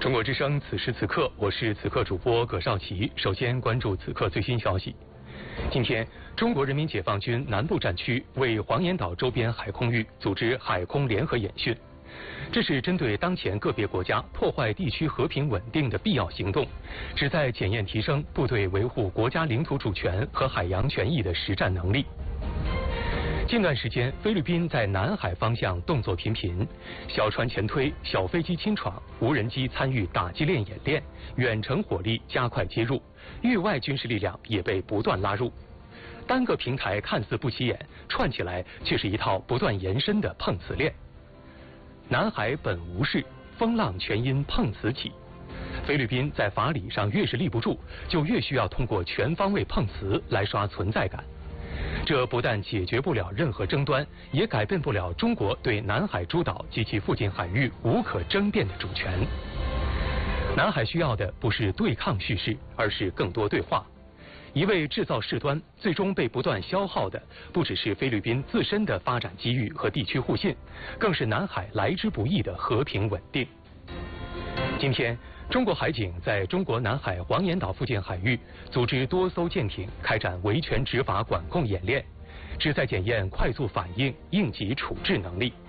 中国之声，此时此刻，我是此刻主播葛少奇。首先关注此刻最新消息。今天，中国人民解放军南部战区为黄岩岛周边海空域组织海空联合演训，这是针对当前个别国家破坏地区和平稳定的必要行动，旨在检验提升部队维护国家领土主权和海洋权益的实战能力。近段时间，菲律宾在南海方向动作频频，小船前推、小飞机侵闯、无人机参与打击练演练，远程火力加快接入，域外军事力量也被不断拉入。单个平台看似不起眼，串起来却是一套不断延伸的碰瓷链。南海本无事，风浪全因碰瓷起。菲律宾在法理上越是立不住，就越需要通过全方位碰瓷来刷存在感。这不但解决不了任何争端，也改变不了中国对南海诸岛及其附近海域无可争辩的主权。南海需要的不是对抗叙事，而是更多对话。一味制造事端，最终被不断消耗的不只是菲律宾自身的发展机遇和地区互信，更是南海来之不易的和平稳定。今天，中国海警在中国南海黄岩岛附近海域组织多艘舰艇开展维权执法管控演练，旨在检验快速反应、应急处置能力。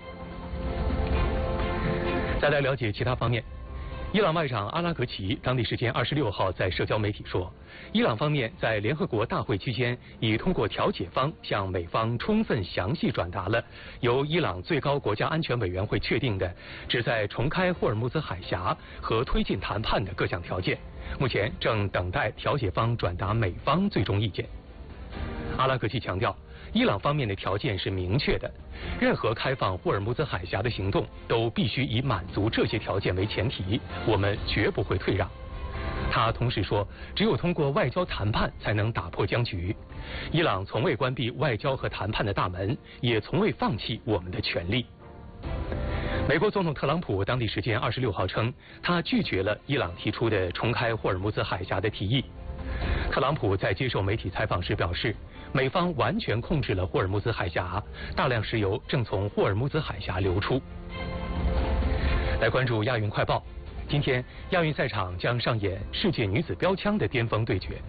再来了解其他方面。伊朗外长阿拉格齐当地时间26号在社交媒体说，伊朗方面在联合国大会期间已通过调解方向美方充分详细转达了由伊朗最高国家安全委员会确定的旨在重开霍尔木兹海峡和推进谈判的各项条件，目前正等待调解方转达美方最终意见。阿拉格齐强调，伊朗方面的条件是明确的，任何开放霍尔木兹海峡的行动都必须以满足这些条件为前提，我们绝不会退让。他同时说，只有通过外交谈判才能打破僵局。伊朗从未关闭外交和谈判的大门，也从未放弃我们的权利。美国总统特朗普当地时间26号称，他拒绝了伊朗提出的重开霍尔木兹海峡的提议。特朗普在接受媒体采访时表示，美方完全控制了霍尔木兹海峡，大量石油正从霍尔木兹海峡流出。来关注亚运快报，今天亚运赛场将上演世界女子标枪的巅峰对决。